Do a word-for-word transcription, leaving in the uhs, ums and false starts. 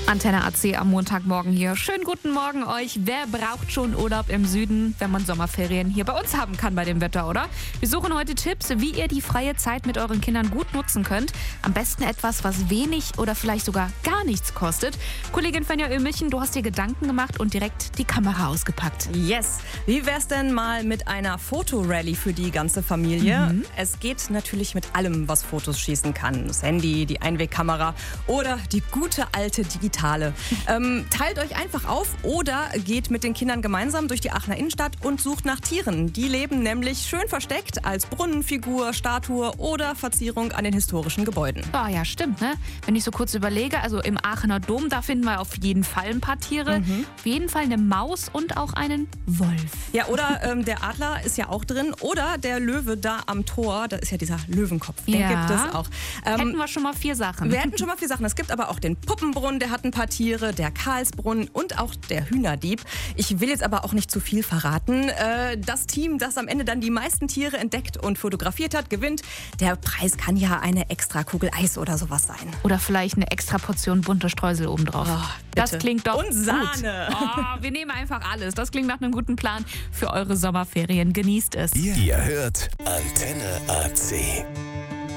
Antenne A C am Montagmorgen hier. Schönen guten Morgen euch. Wer braucht schon Urlaub im Süden, wenn man Sommerferien hier bei uns haben kann bei dem Wetter, oder? Wir suchen heute Tipps, wie ihr die freie Zeit mit euren Kindern gut nutzen könnt. Am besten etwas, was wenig oder vielleicht sogar gar nichts kostet. Kollegin Fenja Ömichen, du hast dir Gedanken gemacht und direkt die Kamera ausgepackt. Yes. Wie wär's denn mal mit einer Fotorally für die ganze Familie? Mhm. Es geht natürlich mit allem, was Fotos schießen kann. Das Handy, die Einwegkamera oder die gute alte digitale. Ähm, teilt euch einfach auf oder geht mit den Kindern gemeinsam durch die Aachener Innenstadt und sucht nach Tieren. Die leben nämlich schön versteckt als Brunnenfigur, Statue oder Verzierung an den historischen Gebäuden. Oh ja, stimmt, ne? Wenn ich so kurz überlege, also im Aachener Dom, da finden wir auf jeden Fall ein paar Tiere. Mhm. Auf jeden Fall eine Maus und auch einen Wolf. Ja, oder ähm, der Adler ist ja auch drin. Oder der Löwe da am Tor, da ist ja dieser Löwenkopf, den ja. gibt es auch. Ähm, hätten wir schon mal vier Sachen. Wir hätten schon mal vier Sachen. Es gibt aber auch den Puppenbrunnen, der hat ein paar Tiere, der Karlsbrunnen und auch der Hühnerdieb. Ich will jetzt aber auch nicht zu viel verraten. Äh, das Team, das am Ende dann die meisten Tiere entdeckt und fotografiert hat, gewinnt. Der Preis kann ja eine extra Kugel Eis oder sowas sein. Oder vielleicht eine extra Portion bunte Streusel obendrauf. Oh, das klingt doch und Sahne. Gut. Oh, wir nehmen einfach alles. Das klingt nach einem guten Plan für eure Sommerferien. Genießt es. Ihr, ihr hört Antenne A C.